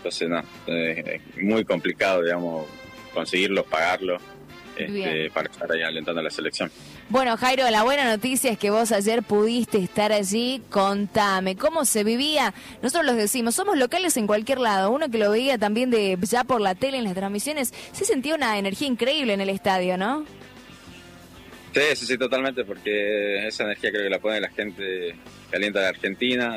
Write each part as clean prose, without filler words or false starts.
Entonces, no, muy complicado, digamos, conseguirlos, pagarlos, para estar ahí alentando a la selección. Bueno, Jairo, la buena noticia es que vos ayer pudiste estar allí. Contame, ¿cómo se vivía? Nosotros los decimos, somos locales en cualquier lado. Uno que lo veía también ya por la tele, en las transmisiones, se sentía una energía increíble en el estadio, ¿no? Sí, totalmente, porque esa energía creo que la pone la gente que alienta de Argentina.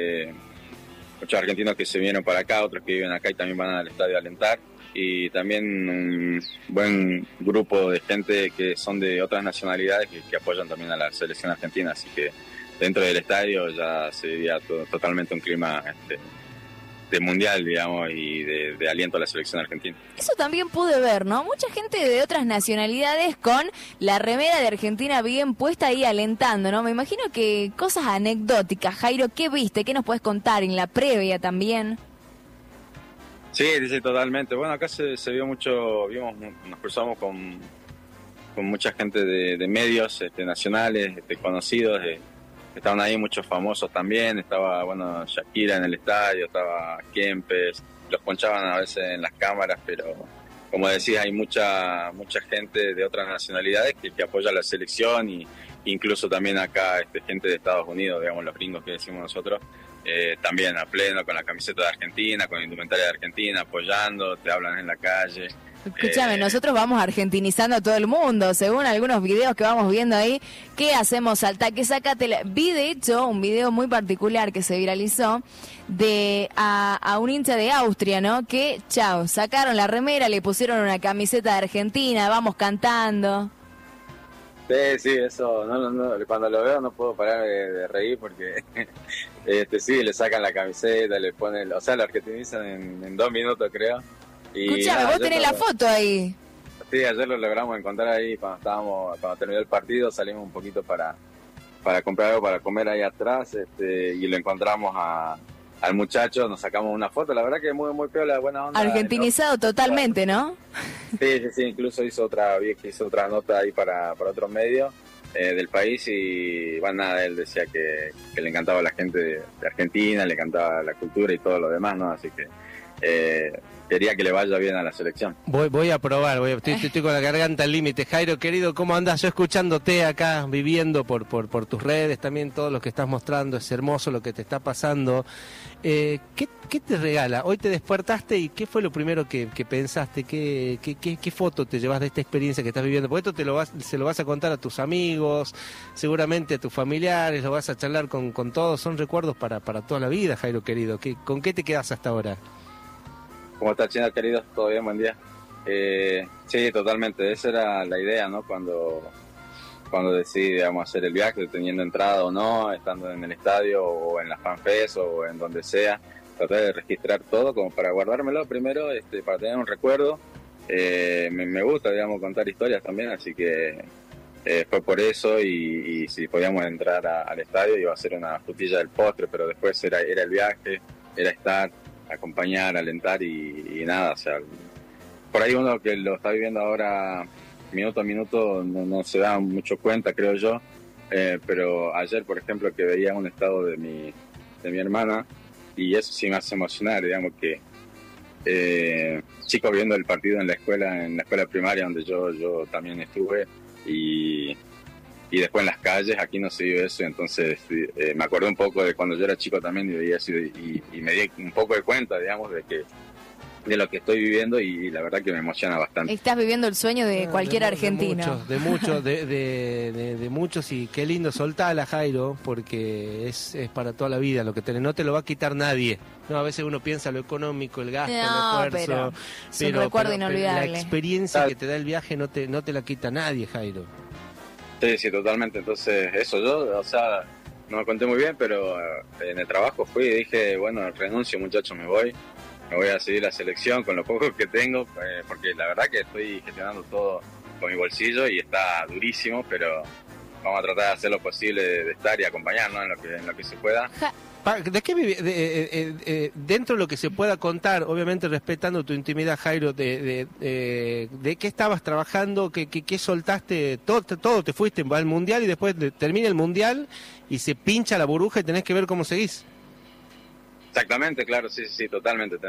Muchos argentinos que se vinieron para acá, otros que viven acá y también van al estadio a alentar. Y también un buen grupo de gente que son de otras nacionalidades que apoyan también a la selección argentina, así que dentro del estadio ya se vivía totalmente un clima de mundial, digamos, y de aliento a la selección argentina. Eso también pude ver, ¿no? Mucha gente de otras nacionalidades con la remera de Argentina bien puesta ahí alentando, ¿no? Me imagino que cosas anecdóticas. Jairo, ¿qué viste? ¿Qué nos puedes contar en la previa también? Sí, totalmente. Bueno, acá se vio mucho, nos cruzamos con mucha gente de medios nacionales, conocidos, estaban ahí muchos famosos también, estaba, bueno, Shakira en el estadio, estaba Kempes, los ponchaban a veces en las cámaras, pero como decís, hay mucha gente de otras nacionalidades que apoya a la selección y incluso también acá gente de Estados Unidos, digamos, los gringos que decimos nosotros, también a pleno con la camiseta de Argentina, con la indumentaria de Argentina, apoyando, te hablan en la calle. Escúchame, nosotros vamos argentinizando a todo el mundo, según algunos videos que vamos viendo ahí. ¿Qué hacemos? Saltaque, sácate. Vi, de hecho, un video muy particular que se viralizó a un hincha de Austria, ¿no? Que, sacaron la remera, le pusieron una camiseta de Argentina, vamos cantando. Sí, eso, no, cuando lo veo no puedo parar de reír porque sí, le sacan la camiseta, le ponen, o sea, lo argentinizan en 2 minutos, creo. Escuchame, vos tenés la foto ahí. Sí, ayer lo logramos encontrar ahí cuando terminó el partido, salimos un poquito para comprar algo para comer ahí atrás, y lo encontramos al muchacho, nos sacamos una foto, la verdad que muy piola, buena onda. Argentinizado totalmente, ¿no? Sí, incluso hizo otra nota ahí para otro medio del país y bueno, nada, él decía que le encantaba la gente de Argentina, le encantaba la cultura y todo lo demás, ¿no? Así que quería que le vaya bien a la selección. Voy a probar, estoy con la garganta al límite. Jairo, querido, ¿cómo andás? Yo escuchándote acá, viviendo por tus redes, también todo lo que estás mostrando, es hermoso lo que te está pasando. ¿Qué te regala? Hoy te despertaste y ¿qué fue lo primero que pensaste? ¿Qué foto te llevas de esta experiencia que estás viviendo? Porque esto se lo vas a contar a tus amigos, seguramente a tus familiares, lo vas a charlar con todos, son recuerdos para toda la vida, Jairo, querido. ¿Con qué te quedas hasta ahora? ¿Cómo estás, Chino, querido? ¿Todo bien? Buen día. Sí, totalmente. Esa era la idea, ¿no? Cuando decidí, digamos, hacer el viaje, teniendo entrada o no, estando en el estadio o en la FanFest o en donde sea, tratar de registrar todo como para guardármelo primero, para tener un recuerdo. Me gusta, digamos, contar historias también, así que fue por eso y si podíamos entrar al estadio iba a ser una frutilla del postre, pero después era el viaje, era estar, acompañar, alentar y nada, o sea, por ahí uno que lo está viviendo ahora minuto a minuto no se da mucho cuenta, creo yo, pero ayer, por ejemplo, que veía un estado de mi hermana y eso sí me hace emocionar, digamos que chicos viendo el partido en la escuela primaria donde yo también estuve y después en las calles, aquí no se vive eso, entonces me acordé un poco de cuando yo era chico también y veía eso y me di un poco de cuenta, digamos, de lo que estoy viviendo y la verdad que me emociona bastante. Estás viviendo el sueño de cualquier argentino. De muchos y qué lindo, soltala, Jairo, porque es para toda la vida lo que tenés, no te lo va a quitar nadie. No, a veces uno piensa lo económico, el gasto, el esfuerzo, es un recuerdo inolvidable. La experiencia que te da el viaje no te la quita nadie, Jairo. Sí, totalmente. Entonces, eso yo, o sea, no me conté muy bien, pero en el trabajo fui y dije, bueno, renuncio, muchachos, me voy a seguir la selección con lo poco que tengo, porque la verdad que estoy gestionando todo con mi bolsillo y está durísimo, pero vamos a tratar de hacer lo posible de estar y acompañar, ¿no? en lo que se pueda. ¿De qué dentro de lo que se pueda contar, obviamente respetando tu intimidad, Jairo, de qué estabas trabajando, qué soltaste, todo te fuiste al Mundial y después termina el Mundial y se pincha la burbuja y tenés que ver cómo seguís? Exactamente, claro, sí, totalmente.